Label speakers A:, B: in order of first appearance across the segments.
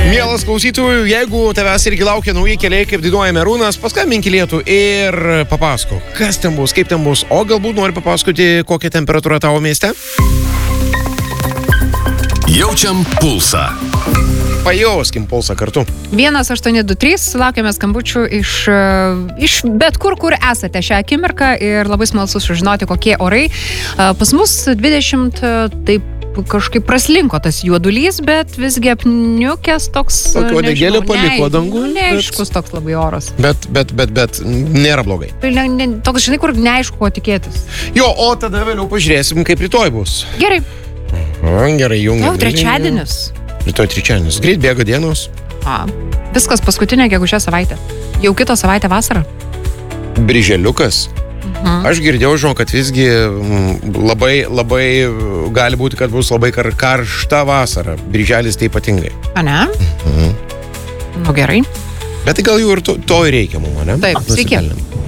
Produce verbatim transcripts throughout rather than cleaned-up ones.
A: Mielas klausytojų, jeigu tavęs irgi laukia nauji keliai, kaip dainuoja Merūnas, paskambink į Lietų ir papasako, kas ten bus, kaip ten bus, o galbūt nori papasakoti, kokia temperatūra tavo mieste?
B: Jaučiam pulsą.
A: Pajauskim pulsą kartu.
C: vienas aštuoni du trys, laukiame skambučių iš, iš bet kur, kur esate šią akimirką ir labai smalsu sužinoti, kokie orai. Pas mus dvidešimt, taip kažkaip praslinko tas juodulys, bet visgi apniukęs toks,
A: Tokio degėlio paliko
C: ne,
A: dangų.
C: Neaiškus bet, toks labai oras.
A: Bet, bet, bet, bet nėra blogai.
C: Ne, ne, toks, žinai, kur neaišku, ko tikėtis.
A: Jo, o tada vėliau pažiūrėsim, kaip rytoj bus.
C: Gerai.
A: Aha, gerai, jungiam.
C: Jau trečiadienis.
A: Rytoj trečiadienis. Greit bėga dienos.
C: A, viskas paskutinė gegužės savaitė. Jau kitą savaitę vasarą.
A: Birželiukas.
C: Mhm.
A: Aš girdėjau, žinau, kad visgi labai, labai gali būti, kad bus labai kar, karšta vasara. Birželis tai ypatingai.
C: A ne?
A: Mhm.
C: Nu gerai.
A: Bet tai gal jau ir to, to ir reikia mums, ne?
C: Taip, sveiki.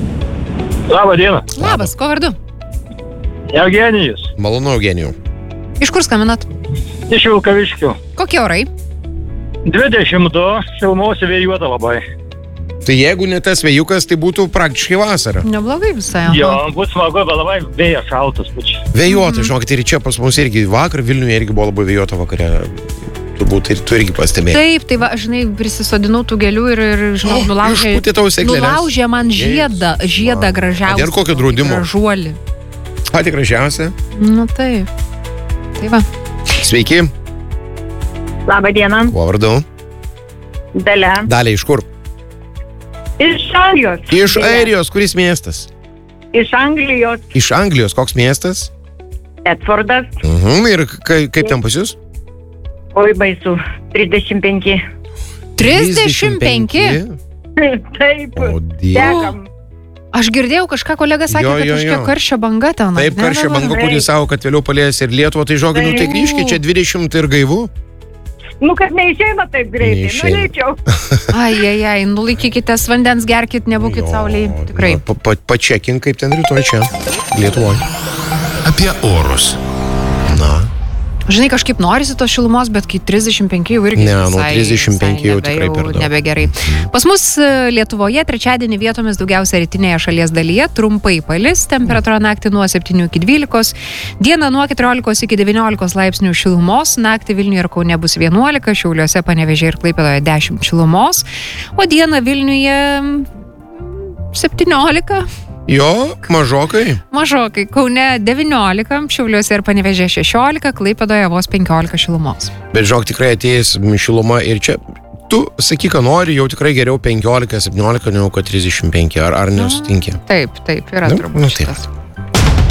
D: Labą dieną.
C: Labas, ko vardu?
D: Eugenijus.
A: Malonu, Eugenijų.
C: Iš kur skambinat?
D: Iš Vilkaviškių.
C: Kokie orai?
D: dvidešimt du, šilumos vėjuota labai.
A: Tai jeigu ne tas vėjukas, tai būtų praktiškai vasara.
C: Neblogai visai. aha.
D: Jo, bus smagu, bet labai vėjas šaltas. Pač.
A: Vėjuota, žinokit, ir čia pas mus irgi vakar, Vilniuje irgi buvo labai vėjuota vakare. Turbūt ir tu irgi pastebėjai.
C: Taip, tai va, žinai, prisisodinau tų gėlių ir, ir žinau,
A: O,
C: nulaužė,
A: išpūtė tau sėkleles.
C: nulaužė man žiedą, žiedą gražiausią.
A: Ir kokio draudimo?
C: Gražuolį.
A: Pati gražiausia.
C: Nu taip. Tai va.
A: Sveiki.
E: Labą dieną,
A: Kuo vardu?
E: Dalia.
A: Dalia, iš kur?
E: Iš Anglijos.
A: Iš Airijos, kuris miestas?
E: Iš Anglijos,
A: Iš Anglijos, koks miestas?
E: Edfordas.
A: Mhm, ir ka, kaip ten pas jūs?
E: Oi, baisu. trisdešimt penki.
C: trisdešimt penki?
E: Taip.
A: O, Dieve.
E: Tekam.
C: Aš girdėjau, kažką kolega sakė,
A: Jo,
C: kad
A: jo,
C: kažkiek
A: jo.
C: karščio banga ten.
A: Taip,
C: ne,
A: karščio
C: dabar?
A: banga, kurį savo, kad vėliau palies ir Lietuvą, tai žogai, nu tai
E: Taip.
A: grįžkit, čia dvidešimt ir gaivu.
E: Nu, kad neišeina taip greitai.
A: Neišeina.
E: Norėčiau.
C: Ai, ai, ai, nulaikykitės vandens, gerkit, nebūkit
A: Jo,
C: sauliai. Tikrai.
A: na, pa, pa, pačekink, kaip ten rytoj čia, Lietuvoje.
B: Apie orus.
A: Na,
C: Žinai, kažkaip norisi tos šilumos, bet kai trisdešimt penki jau irgi
A: Ne, nu,
C: visai,
A: trisdešimt penki
C: visai
A: jau
C: nebe,
A: tikrai per daug.
C: nebegerai. Pas mus e, Lietuvoje trečiadienį vietomis daugiausia rytinėje šalies dalyje trumpai palis, temperatūra naktį nuo septynių iki dvylikos, dieną nuo keturiolikos iki devyniolikos laipsnių šilumos, naktį Vilniuje ir Kaune bus vienuolika, Šiauliuose, Panevėžyje ir Klaipėdoje dešimt šilumos, o dieną Vilniuje septyniolika.
A: jo, mažokai.
C: Mažokai, Kaune devyniolika, Šiauliuose ir Panevėžyje šešiolika, Klaipėdoje vos penkiolika šilumos.
A: Bet žinok, tikrai ateis šiluma ir čia, tu sakyk, ką nori, jau tikrai geriau penkiolika septyniolika negu kad trisdešimt penki, ar, ar nesutinki?
C: Taip, taip, yra
A: Nu,
C: turbūt
A: nu, taip.
C: šitas.